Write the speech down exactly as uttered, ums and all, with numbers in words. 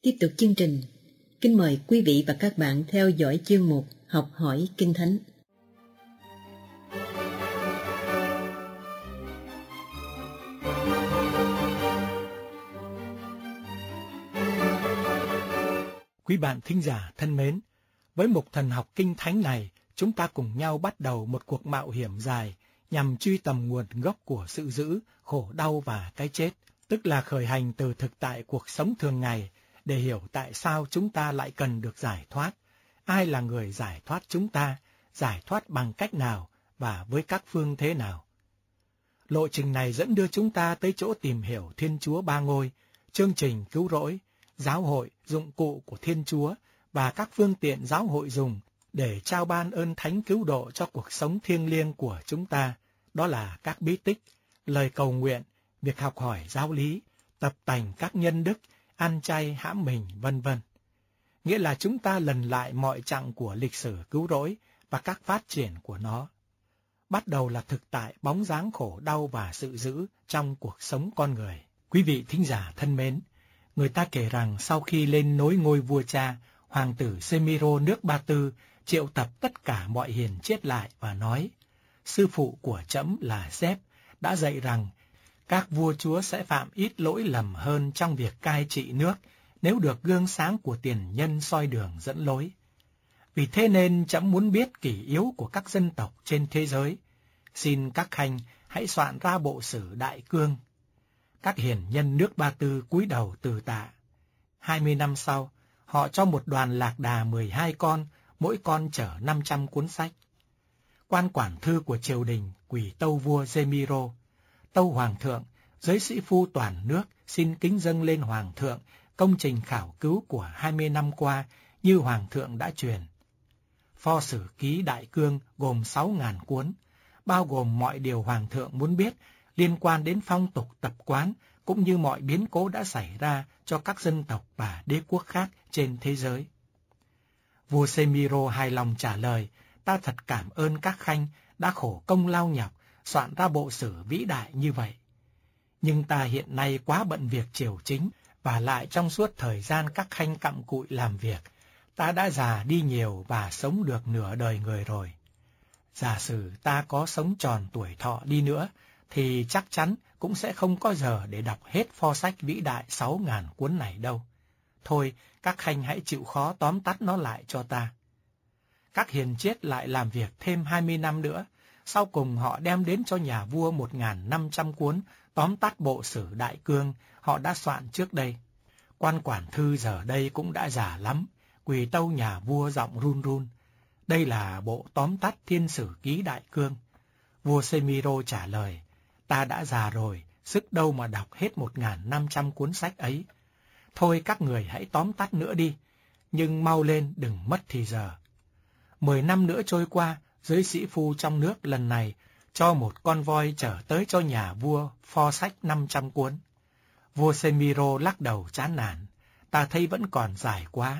Tiếp tục chương trình, kính mời quý vị và các bạn theo dõi chương mục Học hỏi Kinh Thánh. Quý bạn thính giả thân mến, với mục thần học Kinh Thánh này, chúng ta cùng nhau bắt đầu một cuộc mạo hiểm dài nhằm truy tầm nguồn gốc của sự dữ, khổ đau và cái chết, tức là khởi hành từ thực tại cuộc sống thường ngày để hiểu tại sao chúng ta lại cần được giải thoát, ai là người giải thoát chúng ta, giải thoát bằng cách nào và với các phương thế nào. Lộ trình này dẫn đưa chúng ta tới chỗ tìm hiểu Thiên Chúa Ba Ngôi, chương trình cứu rỗi, giáo hội, dụng cụ của Thiên Chúa và các phương tiện giáo hội dùng để trao ban ơn thánh cứu độ cho cuộc sống thiêng liêng của chúng ta, đó là các bí tích, lời cầu nguyện, việc học hỏi giáo lý, tập tành các nhân đức, ăn chay hãm mình, vân vân. Nghĩa là chúng ta lần lại mọi chặng của lịch sử cứu rỗi và các phát triển của nó. Bắt đầu là thực tại bóng dáng khổ đau và sự dữ trong cuộc sống con người. Quý vị thính giả thân mến, người ta kể rằng sau khi lên nối ngôi vua cha, hoàng tử Semiro nước Ba Tư triệu tập tất cả mọi hiền chiết lại và nói: sư phụ của trẫm là Zép đã dạy rằng các vua chúa sẽ phạm ít lỗi lầm hơn trong việc cai trị nước nếu được gương sáng của tiền nhân soi đường dẫn lối. Vì thế nên trẫm muốn biết kỷ yếu của các dân tộc trên thế giới. Xin các khanh hãy soạn ra bộ sử Đại Cương. Các hiền nhân nước Ba Tư cúi đầu từ tạ. Hai mươi năm sau, họ cho một đoàn lạc đà mười hai con, mỗi con chở năm trăm cuốn sách. Quan quản thư của triều đình quỳ tâu vua Semiro. Tâu hoàng thượng, giới sĩ phu toàn nước xin kính dâng lên hoàng thượng công trình khảo cứu của hai mươi năm qua như hoàng thượng đã truyền. Pho sử ký Đại Cương gồm sáu ngàn cuốn, bao gồm mọi điều hoàng thượng muốn biết liên quan đến phong tục tập quán cũng như mọi biến cố đã xảy ra cho các dân tộc và đế quốc khác trên thế giới. Vua Semiro hài lòng trả lời: ta thật cảm ơn các khanh đã khổ công lao nhọc soạn ra bộ sử vĩ đại như vậy. Nhưng ta hiện nay quá bận việc triều chính, và lại trong suốt thời gian các khanh cặm cụi làm việc, ta đã già đi nhiều và sống được nửa đời người rồi. Giả sử ta có sống tròn tuổi thọ đi nữa, thì chắc chắn cũng sẽ không có giờ để đọc hết pho sách vĩ đại sáu ngàn cuốn này đâu. Thôi, các khanh hãy chịu khó tóm tắt nó lại cho ta. Các hiền chiết lại làm việc thêm hai mươi năm nữa, sau cùng họ đem đến cho nhà vua một nghìn năm trăm cuốn tóm tắt bộ sử Đại Cương họ đã soạn trước đây. Quan quản thư giờ đây cũng đã già lắm, quỳ tâu nhà vua giọng run run: đây là bộ tóm tắt Thiên Sử Ký Đại Cương. Vua Semiro trả lời: ta đã già rồi, sức đâu mà đọc hết một nghìn năm trăm cuốn sách ấy. Thôi các người hãy tóm tắt nữa đi, nhưng mau lên đừng mất thì giờ. Mười năm nữa trôi qua, giới sĩ phu trong nước lần này cho một con voi chở tới cho nhà vua pho sách năm trăm cuốn. Vua Semiro lắc đầu chán nản: ta thấy vẫn còn dài quá,